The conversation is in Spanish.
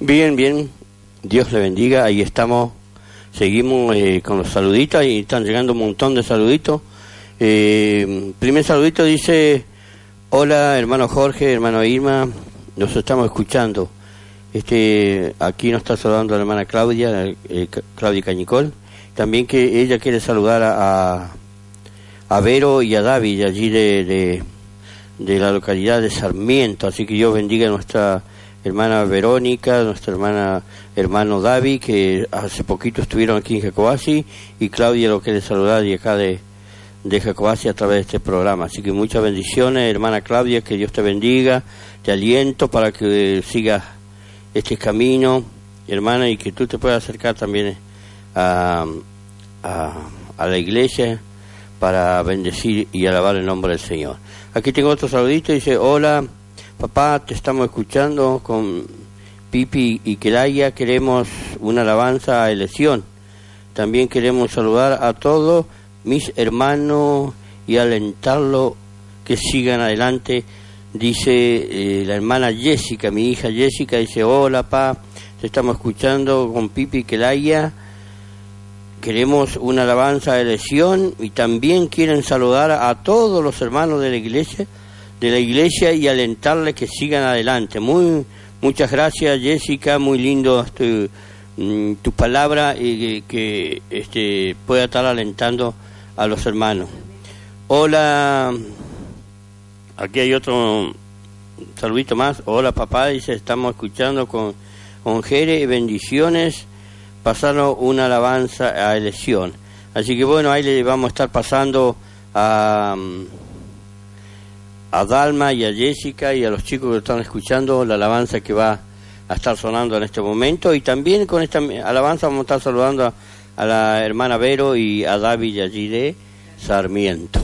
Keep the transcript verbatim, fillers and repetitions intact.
Bien, bien, Dios le bendiga, ahí estamos, seguimos eh, con los saluditos, y están llegando un montón de saluditos. Eh, primer saludito dice: hola hermano Jorge, hermano Irma, nos estamos escuchando. Este, aquí nos está saludando la hermana Claudia, eh, Claudia Cañicol, también que ella quiere saludar a, a, a Vero y a David, allí de, de, de la localidad de Sarmiento, así que Dios bendiga a nuestra hermana Verónica, nuestra hermana, hermano David, que hace poquito estuvieron aquí en Jacobasi, y Claudia lo quiere saludar de acá de, de Jacobasi a través de este programa. Así que muchas bendiciones, hermana Claudia, que Dios te bendiga, te aliento para que sigas este camino, hermana, y que tú te puedas acercar también a, a, a la iglesia para bendecir y alabar el nombre del Señor. Aquí tengo otro saludito, dice: hola papá, te estamos escuchando con Pipi y Kelaya, queremos una alabanza a elección. También queremos saludar a todos mis hermanos y alentarlos que sigan adelante. Dice eh, la hermana Jessica, mi hija Jessica, dice: hola pa, te estamos escuchando con Pipi y Kelaya, queremos una alabanza a elección, y también quieren saludar a todos los hermanos de la iglesia de la iglesia y alentarles que sigan adelante. Muy muchas gracias Jessica, muy lindo tu, tu palabra, y que, que este pueda estar alentando a los hermanos. Hola, aquí hay otro saludito más. Hola papá, dice: estamos escuchando con, con Jere, bendiciones, pasaron una alabanza a elección. Así que bueno, ahí le vamos a estar pasando a a Dalma y a Jessica y a los chicos que están escuchando la alabanza que va a estar sonando en este momento, y también con esta alabanza vamos a estar saludando a, a la hermana Vero y a David allí de Sarmiento.